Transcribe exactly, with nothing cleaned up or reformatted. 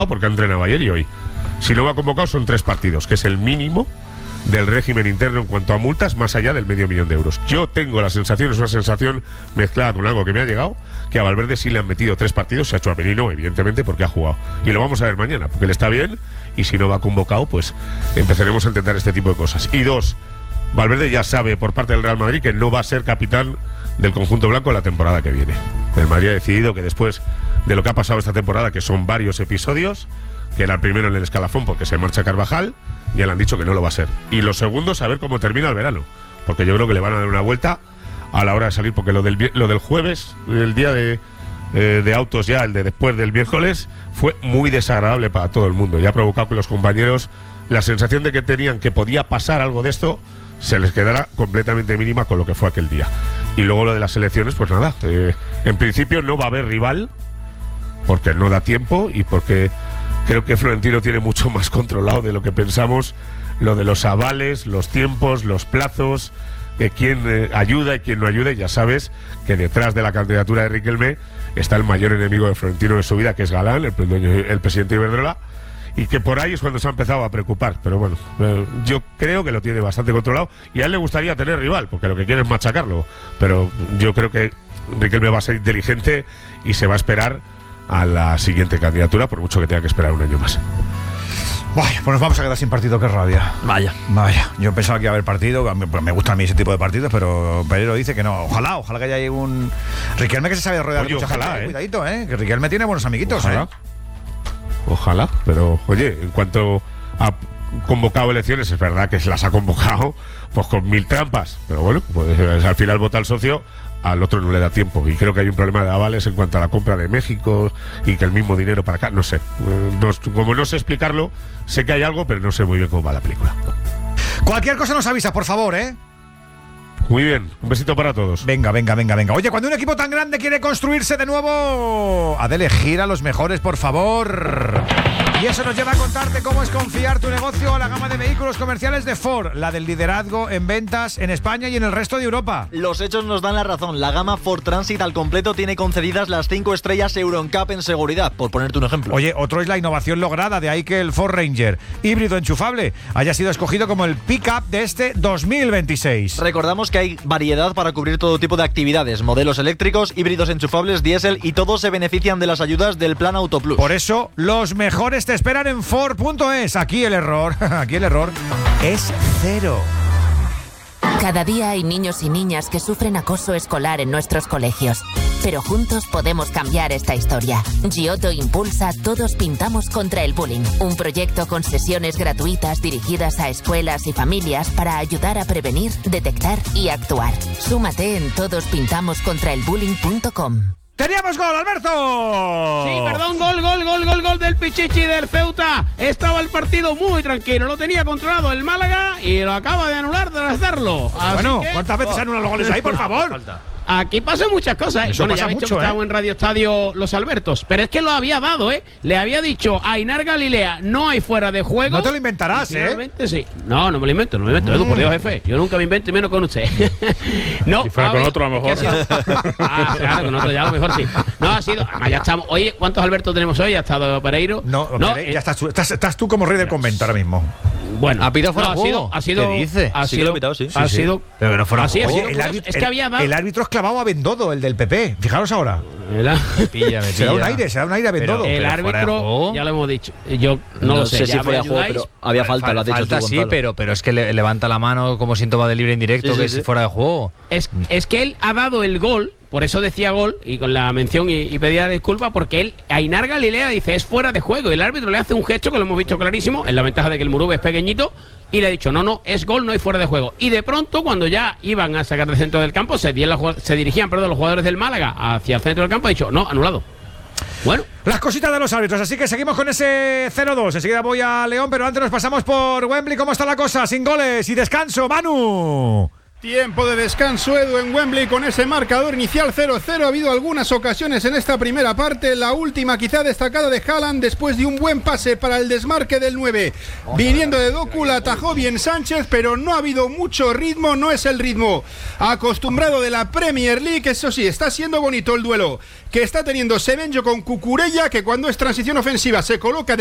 porque ha entrenado ayer y hoy. Si no va convocado son tres partidos, que es el mínimo del régimen interno en cuanto a multas, más allá del medio millón de euros. Yo tengo la sensación, es una sensación mezclada con algo que me ha llegado, que a Valverde sí le han metido tres partidos, se ha hecho a Menino, evidentemente, porque ha jugado. Y lo vamos a ver mañana, porque le está bien, y si no va convocado, pues empezaremos a intentar este tipo de cosas. Y dos, Valverde ya sabe por parte del Real Madrid que no va a ser capitán del conjunto blanco la temporada que viene. El Madrid ha decidido que después de lo que ha pasado esta temporada, que son varios episodios, que era el primero en el escalafón porque se marcha Carvajal, ya le han dicho que no lo va a ser. Y lo segundo, saber cómo termina el verano, porque yo creo que le van a dar una vuelta a la hora de salir, porque lo del, lo del jueves, el día de, eh, de autos ya, el de después del miércoles, fue muy desagradable para todo el mundo y ha provocado que los compañeros, la sensación de que tenían que podía pasar algo de esto, se les quedara completamente mínima con lo que fue aquel día. Y luego lo de las elecciones, pues nada, eh, en principio no va a haber rival, porque no da tiempo y porque creo que Florentino tiene mucho más controlado de lo que pensamos, lo de los avales, los tiempos, los plazos, eh, quién eh, ayuda y quién no ayuda. Y ya sabes que detrás de la candidatura de Riquelme está el mayor enemigo de Florentino de su vida, que es Galán, el, el, el presidente de Iberdrola, y que por ahí es cuando se ha empezado a preocupar. Pero bueno, eh, yo creo que lo tiene bastante controlado y a él le gustaría tener rival, porque lo que quiere es machacarlo. Pero yo creo que Riquelme va a ser inteligente y se va a esperar a la siguiente candidatura, por mucho que tenga que esperar un año más. Vaya, pues nos vamos a quedar sin partido, qué rabia. Vaya. Vaya, yo pensaba que iba a haber partido, me, me gustan a mí ese tipo de partidos, pero Pereiro dice que no. Ojalá, ojalá que haya ahí un Riquelme que se sabe rodear de mucha ojalá, gente. ¿eh? Cuidadito, eh, que Riquelme tiene buenos amiguitos, Ojalá. eh. Ojalá, pero oye, en cuanto a convocado elecciones, es verdad que se las ha convocado pues con mil trampas, pero bueno, pues al final vota el socio, al otro no le da tiempo, y creo que hay un problema de avales en cuanto a la compra de México y que el mismo dinero para acá, no sé, no, como no sé explicarlo, sé que hay algo, pero no sé muy bien cómo va la película. Cualquier cosa nos avisa, por favor, eh. Muy bien, un besito para todos. Venga, venga, venga, venga. Oye, cuando un equipo tan grande quiere construirse de nuevo, ha de elegir a los mejores, por favor. Y eso nos lleva a contarte cómo es confiar tu negocio a la gama de vehículos comerciales de Ford, la del liderazgo en ventas en España y en el resto de Europa. Los hechos nos dan la razón. La gama Ford Transit al completo tiene concedidas las cinco estrellas Euro N C A P en seguridad, por ponerte un ejemplo. Oye, otro es la innovación lograda, de ahí que el Ford Ranger híbrido enchufable haya sido escogido como el pick-up de este dos mil veintiséis. Recordamos que hay variedad para cubrir todo tipo de actividades, modelos eléctricos, híbridos enchufables, diésel, y todos se benefician de las ayudas del Plan Auto Plus. Por eso, los mejores te esperan en Ford punto es. Aquí el error, aquí el error es cero. Cada día hay niños y niñas que sufren acoso escolar en nuestros colegios. Pero juntos podemos cambiar esta historia. Giotto impulsa Todos Pintamos contra el Bullying, un proyecto con sesiones gratuitas dirigidas a escuelas y familias para ayudar a prevenir, detectar y actuar. Súmate en todos pintamos contra el bullying punto com. ¡Teníamos gol, Alberto! Sí, perdón, gol, gol, gol, gol, gol del Pichichi del Ceuta. Estaba el partido muy tranquilo, lo tenía controlado el Málaga y lo acaba de anular tras hacerlo. Así bueno, que... ¿cuántas veces anulan los goles ahí, por favor? Aquí pasan muchas cosas. Eso bueno, pasa ya habéis mucho, estado ¿eh? en Radio Estadio Los Albertos, pero es que lo había dado, ¿eh? Le había dicho a Ainar Galilea, no hay fuera de juego. No te lo inventarás, ¿eh? Sí. No, no me lo invento, no me lo invento, Edu, por Dios, jefe. Yo nunca me invento y menos con usted. No. Si fuera con otro, a lo mejor. Sido... Ah, claro, con otro ya a lo mejor sí. No, ha sido... Ah, ya estamos. Oye, ¿cuántos Albertos tenemos hoy? ¿Ha estado Pereiro? No, no Pere... eh... ya estás tú, estás, estás tú como rey del convento ahora mismo. Bueno, ha pitado fuera no, de juego. Ha sido, ha sido, ¿Qué dice? Ha sí sido, que lo ha pitado, sí. Ha sí, sido, sí. Pero que no fuera así, juego. Oye, el árbitro, es que había dado... el árbitro es clavado a Bendodo, el del P P. Fijaros ahora. Me pilla, me Se da un pilla. aire, se da un aire a Bendodo. El pero árbitro, ya lo hemos dicho. Yo no, No lo sé, sé si ya fuera me juego, ayudáis. pero había falta, lo has dicho Falta tú, sí, Gonzalo. pero, pero es que le, levanta la mano como síntoma de libre indirecto, Sí, que sí, es sí. fuera de juego. Es, es que él ha dado el gol, por eso decía gol, y con la mención y, y pedía disculpas, porque él, Ainar Galilea, dice es fuera de juego, y el árbitro le hace un gesto que lo hemos visto clarísimo, en la ventaja de que el Murube es pequeñito, y le ha dicho, no, no, es gol, no hay fuera de juego. Y de pronto, cuando ya iban a sacar del centro del campo, se, la, se dirigían perdón, los jugadores del Málaga hacia el centro del campo, ha dicho, no, anulado. Bueno. Las cositas de los árbitros, así que seguimos con ese cero dos. Enseguida voy a León, pero antes nos pasamos por Wembley. ¿Cómo está la cosa? Sin goles y descanso, Manu. Tiempo de descanso, Edu, en Wembley con ese marcador inicial cero cero. Ha habido algunas ocasiones en esta primera parte, la última quizá destacada de Haaland después de un buen pase para el desmarque del nueve. Viniendo de Doku, la atajó bien Sánchez, pero no ha habido mucho ritmo, no es el ritmo acostumbrado de la Premier League. Eso sí, está siendo bonito el duelo que está teniendo Semenyo con Cucurella, que cuando es transición ofensiva se coloca de